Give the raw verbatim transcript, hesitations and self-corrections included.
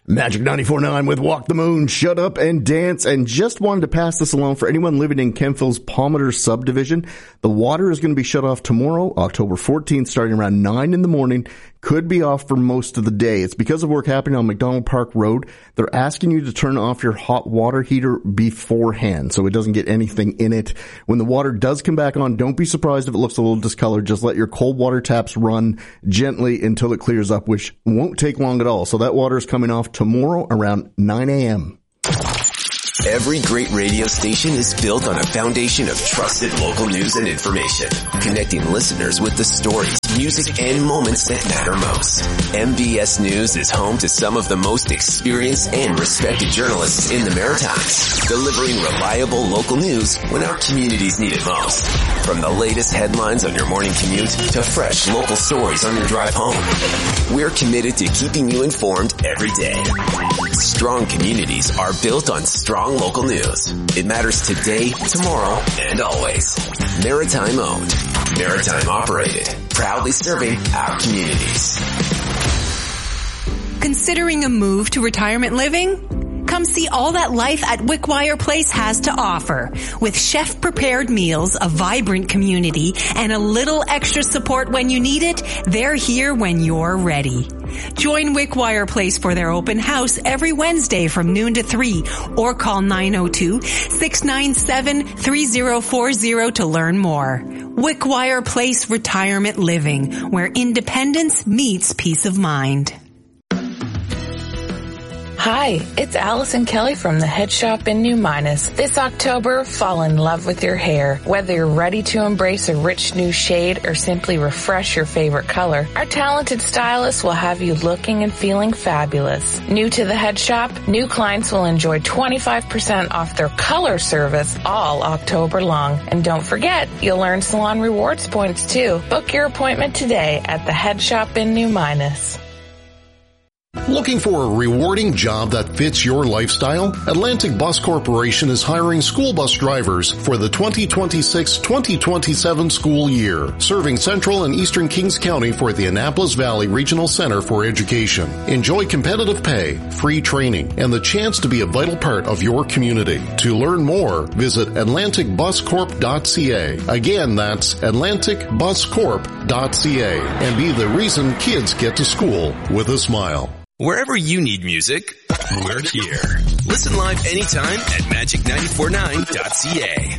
Magic ninety-four point nine with Walk the Moon, Shut Up and Dance, and just wanted to pass this along for anyone living in Kempville's Palmater subdivision. The water is going to be shut off tomorrow, October fourteenth, starting around nine in the morning. Could be off for most of the day. It's because of work happening on McDonald Park Road. They're asking you to turn off your hot water heater beforehand so it doesn't get anything in it. When the water does come back on, don't be surprised if it looks a little discolored. Just let your cold water taps run gently until it clears up, which won't take long at all. So that water is coming off tomorrow around nine a.m. Every great radio station is built on a foundation of trusted local news and information, connecting listeners with the stories, music, and moments that matter most. M B S News is home to some of the most experienced and respected journalists in the Maritimes, delivering reliable local news when our communities need it most. From the latest headlines on your morning commute to fresh local stories on your drive home, we're committed to keeping you informed every day. Strong communities are built on strong local news. It matters today, tomorrow, and always. Maritime owned, Maritime operated, proudly serving our communities. Considering a move to retirement living? Come see all that life at Wickwire Place has to offer. With chef-prepared meals, a vibrant community, and a little extra support when you need it, they're here when you're ready. Join Wickwire Place for their open house every Wednesday from noon to three, or call nine oh two, six nine seven, three oh four oh to learn more. Wickwire Place Retirement Living, where independence meets peace of mind. Hi, it's Allison Kelly from the Head Shop in New Minas. This October, fall in love with your hair. Whether you're ready to embrace a rich new shade or simply refresh your favorite color, our talented stylists will have you looking and feeling fabulous. New to the Head Shop, new clients will enjoy twenty-five percent off their color service all October long. And don't forget, you'll earn salon rewards points too. Book your appointment today at the Head Shop in New Minas. Looking for a rewarding job that fits your lifestyle? Atlantic Bus Corporation is hiring school bus drivers for the twenty twenty-six twenty twenty-seven school year, serving Central and Eastern Kings County for the Annapolis Valley Regional Center for Education. Enjoy competitive pay, free training, and the chance to be a vital part of your community. To learn more, visit atlantic bus corp dot c a. Again, that's atlantic bus corp dot c a, and be the reason kids get to school with a smile. Wherever you need music, we're here. Listen live anytime at magic nine four nine dot c a.